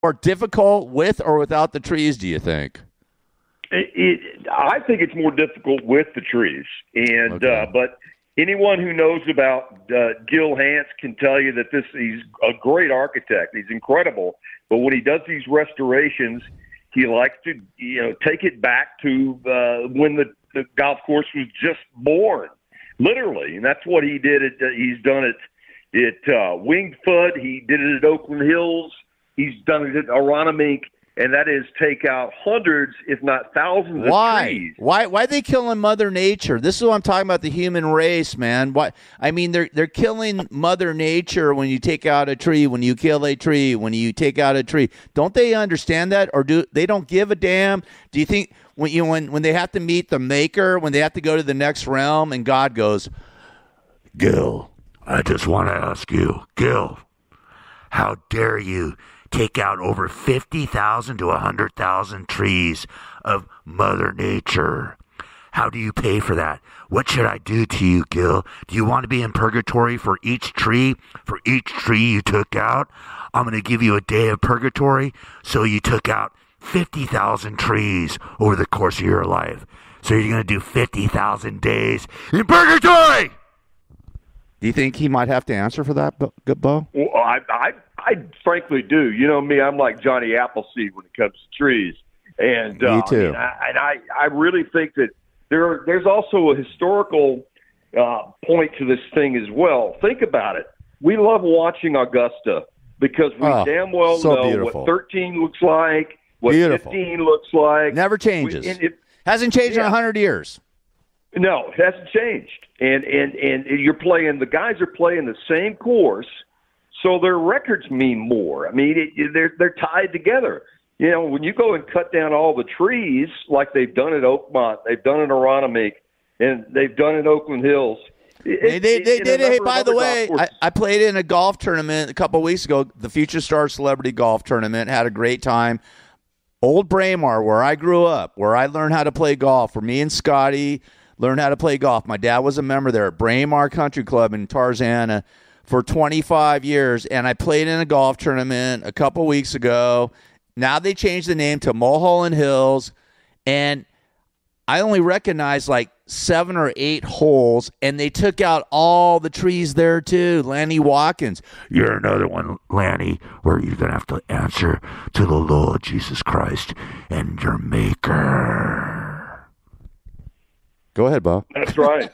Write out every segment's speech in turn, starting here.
more difficult with or without the trees, do you think? I think it's more difficult with the trees, and Okay. but anyone who knows about Gil Hance can tell you that he's a great architect. He's incredible, but when he does these restorations, he likes to take it back to when the golf course was just born, literally, and that's what he did. He's done it at Winged Foot. He did it at Oakland Hills. He's done it at Aronimink. And that is take out hundreds, if not thousands, of trees. Why are they killing Mother Nature? This is what I'm talking about, the human race, man. Why? I mean, they're killing Mother Nature when you take out a tree, when you kill a tree, when you take out a tree. Don't they understand that, or do they don't give a damn? Do you think when they have to meet the Maker, when they have to go to the next realm, and God goes, Gil, I just want to ask you, Gil, how dare you take out over 50,000 to 100,000 trees of Mother Nature? How do you pay for that? What should I do to you, Gil? Do you want to be in purgatory for each tree? For each tree you took out? I'm going to give you a day of purgatory, so you took out 50,000 trees over the course of your life. So you're going to do 50,000 days in purgatory! do you think he might have to answer for that, Bo? Well, I frankly do. You know me, I'm like Johnny Appleseed when it comes to trees. And Me too. I really think that there's also a historical point to this thing as well. Think about it. We love watching Augusta because we damn well so know beautiful. what 13 looks like, what Beautiful. 15 looks like. Never changes. Hasn't changed in 100 years. No, it hasn't changed. And you're playing, the guys are playing the same course, so their records mean more. I mean, they're tied together. You know, when you go and cut down all the trees like they've done at Oakmont, they've done at Aronimink, and they've done at Oakland Hills. They did it. Hey, by the way, I played in a golf tournament a couple of weeks ago, the Future Star Celebrity Golf Tournament, had a great time. Old Braemar, where I grew up, where I learned how to play golf, where me and Scotty learned how to play golf. My dad was a member there at Braemar Country Club in Tarzana for 25 years, and I played in a golf tournament a couple weeks ago. Now they changed the name to Mulholland Hills, and I only recognized like 7 or 8 holes, and they took out all the trees there too. Lanny Watkins. You're another one, Lanny, where you're going to have to answer to the Lord Jesus Christ and your Maker. Go ahead, Bo. That's right.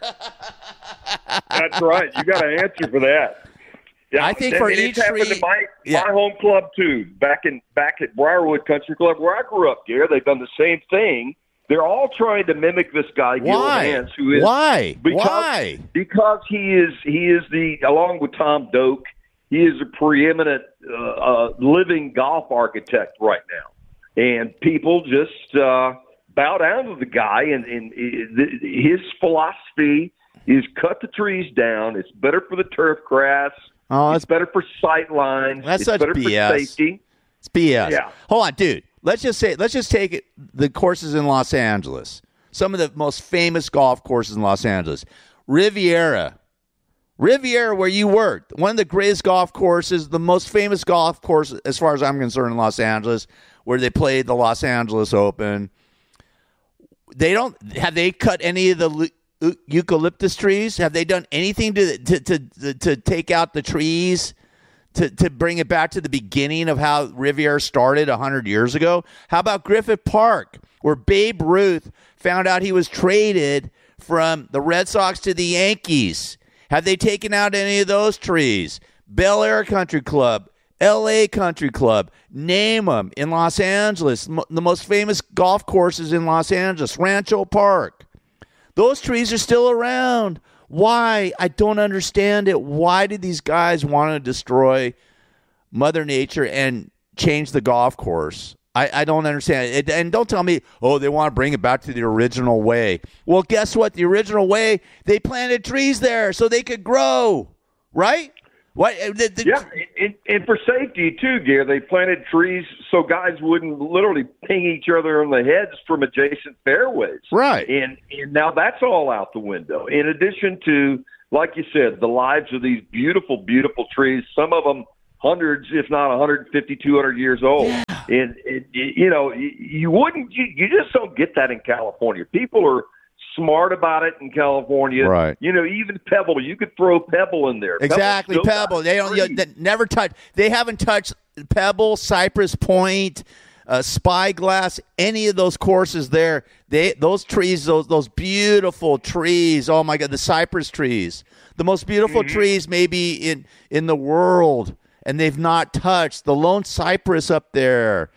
That's right. You got to answer for that. Yeah, I think for each happened tree, to my home club too. Back at Briarwood Country Club, where I grew up, Gary, they've done the same thing. They're all trying to mimic this guy, Gil Hance, who is Why? Because he is the, along with Tom Doak, he is a preeminent living golf architect right now, and people just bow down to the guy, and his philosophy is cut the trees down. It's better for the turf grass. Oh, it's better for sight lines. That's it's such better BS. for safety. It's BS. Yeah. Hold on, dude. Let's just take it, the courses in Los Angeles. Some of the most famous golf courses in Los Angeles. Riviera, where you worked, one of the greatest golf courses, the most famous golf course, as far as I'm concerned, in Los Angeles, where they played the Los Angeles Open. Have they cut any of the eucalyptus trees? Have they done anything to take out the trees to bring it back to the beginning of how Riviera started 100 years ago? How about Griffith Park, where Babe Ruth found out he was traded from the Red Sox to the Yankees? Have they taken out any of those trees? Bel Air Country Club, L.A. Country Club, name them, in Los Angeles, the most famous golf courses in Los Angeles, Rancho Park. Those trees are still around. Why? I don't understand it. Why did these guys want to destroy Mother Nature and change the golf course? I don't understand it. And don't tell me, they want to bring it back to the original way. Well, guess what? The original way, they planted trees there so they could grow, right? What? Yeah, and for safety too, Gary, they planted trees so guys wouldn't literally ping each other on the heads from adjacent fairways. Right. And now that's all out the window. In addition to, like you said, the lives of these beautiful, beautiful trees, some of them hundreds, if not 150, 200 years old. Yeah. And you just don't get that in California. People are smart about it in California. Right. Even Pebble, you could throw Pebble in there. Exactly, Pebble. They don't. They never touch. They haven't touched Pebble, Cypress Point, Spyglass, any of those courses there. Those trees, those beautiful trees. Oh my God, the cypress trees, the most beautiful trees maybe in the world, and they've not touched the lone cypress up there.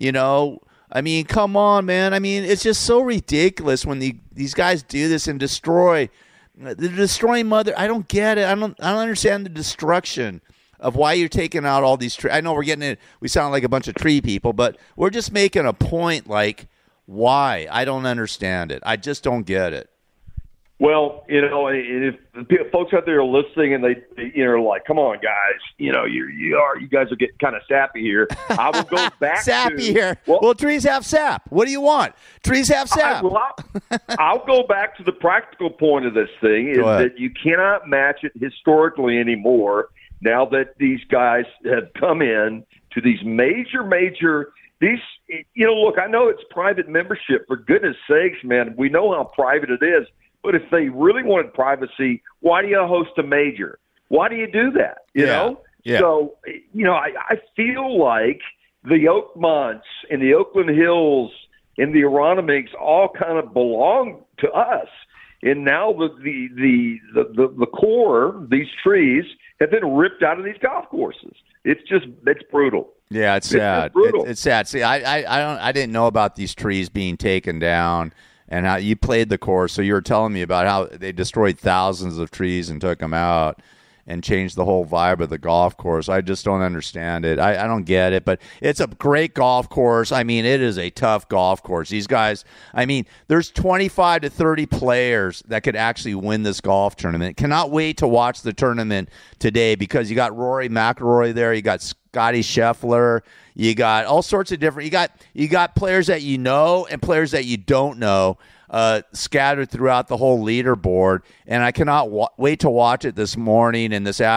I mean, come on, man. I mean, it's just so ridiculous when these guys do this and destroy. They're destroying mother. I don't get it. I don't understand the destruction of why you're taking out all these trees. I know we're getting it. We sound like a bunch of tree people, but we're just making a point. Like, why? I don't understand it. I just don't get it. Well, if folks out there are listening and they are like, "Come on, guys, you guys are getting kind of sappy here." I will go back sappy here. Well, trees have sap. What do you want? Trees have sap. I'll go back to the practical point of this thing is that you cannot match it historically anymore. Now that these guys have come in to these major, look, I know it's private membership. For goodness sakes, man, we know how private it is. But if they really wanted privacy, why do you host a major? Why do you do that? You know? Yeah. So, I feel like the Oakmonts and the Oakland Hills and the Aronimink all kind of belong to us. And now the core, these trees, have been ripped out of these golf courses. It's brutal. Yeah, it's sad. It's sad. See, I didn't know about these trees being taken down. And how you played the course, so you were telling me about how they destroyed thousands of trees and took them out and changed the whole vibe of the golf course. I just don't understand it. I don't get it, but it's a great golf course. I mean, it is a tough golf course. These guys, I mean, there's 25 to 30 players that could actually win this golf tournament. Cannot wait to watch the tournament today because you got Rory McIlroy there, you got Scotty Scheffler, you got all sorts of different. You got players that you know and players that you don't know scattered throughout the whole leaderboard. And I cannot wait to watch it this morning and this afternoon.